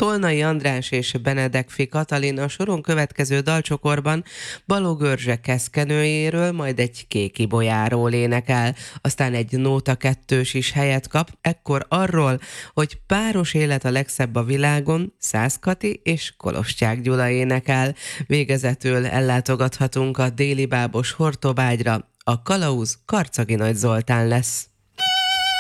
Tolnai András és Benedek Katalin a soron következő dalcsokorban Balogh Erzse Keszkenőjéről, majd egy Kék Ibolyáról énekel, aztán egy Nóta kettős is helyet kap, ekkor arról, hogy páros élet a legszebb a világon, Szász Kati és Koloscsák Gyula énekel. Végezetül ellátogathatunk a déli bábos Hortobágyra, a kalauz Karcagi Nagy Zoltán lesz.